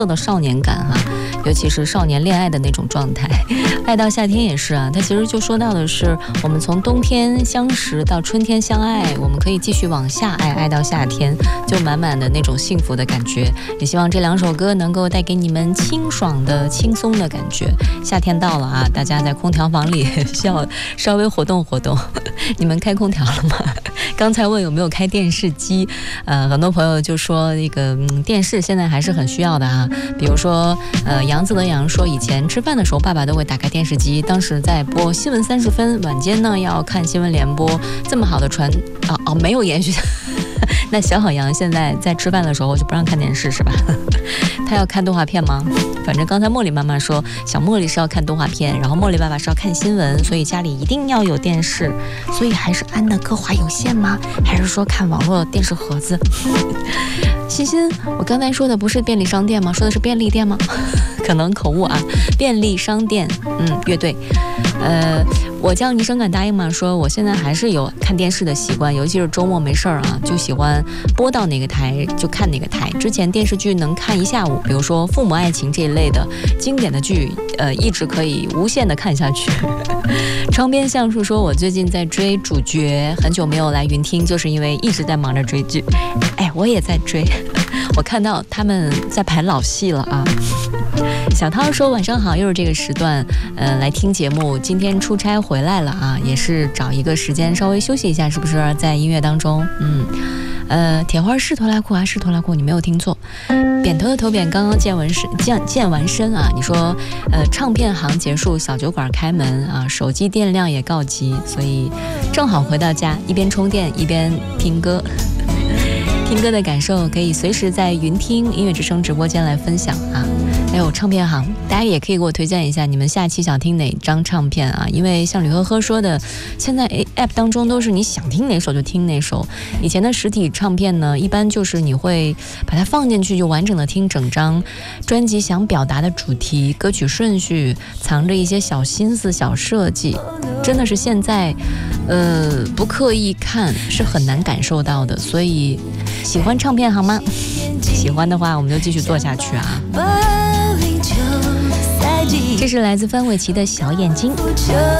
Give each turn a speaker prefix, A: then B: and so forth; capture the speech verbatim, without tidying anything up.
A: 的少年感哈、啊，尤其是少年恋爱的那种状态。爱到夏天也是啊，它其实就说到的是我们从冬天相识到春天相爱，我们可以继续往下爱，爱到夏天，就满满的那种幸福的感觉。也希望这两首歌能够带给你们清爽的轻松的感觉。夏天到了啊，大家在空调房里需要稍微活动活动。你们开空调了吗？刚才问有没有开电视机，呃，很多朋友就说那个、嗯、电视现在还是很需要的啊。比如说，呃，杨子的杨说，以前吃饭的时候，爸爸都会打开电视机，当时在播新闻三十分，晚间呢要看新闻联播，这么好的传啊哦，没有延续。那小好杨现在在吃饭的时候就不让看电视是吧？他要看动画片吗？反正刚才茉莉妈妈说小茉莉是要看动画片，然后茉莉爸爸是要看新闻，所以家里一定要有电视。所以还是安的歌华有线吗？还是说看网络电视盒子？欣欣，我刚才说的不是便利商店吗？说的是便利店吗？可能口误啊。便利商店，嗯，乐队。呃，我叫倪生敢答应吗？说我现在还是有看电视的习惯，尤其是周末没事儿啊，就喜欢播到哪个台就看哪个台。之前电视剧能看一下午，比如说《父母爱情》这一类的经典的剧，呃，一直可以无限的看下去。窗边橡树说，我最近在追主角，很久没有来云听，就是因为一直在忙着追剧。哎，我也在追，我看到他们在排老戏了啊。小涛说晚上好，又是这个时段，呃，来听节目。今天出差回来了啊，也是找一个时间稍微休息一下，是不是在音乐当中？嗯，呃，铁花是拖拉库啊，是拖拉库，你没有听错。扁头的头扁刚刚健完身，健健完身啊，你说，呃，唱片行结束，小酒馆开门啊，手机电量也告急，所以正好回到家，一边充电一边听歌。听歌的感受可以随时在云听音乐之声直播间来分享啊。还有唱片行，大家也可以给我推荐一下你们下期想听哪张唱片啊？因为像吕呵呵说的，现在 App 当中都是你想听哪首就听哪首。以前的实体唱片呢，一般就是你会把它放进去就完整的听整张专辑想表达的主题、歌曲顺序，藏着一些小心思、小设计，真的是现在呃不刻意看是很难感受到的。所以喜欢唱片行吗？喜欢的话我们就继续做下去啊。这是来自范玮琪的小眼睛。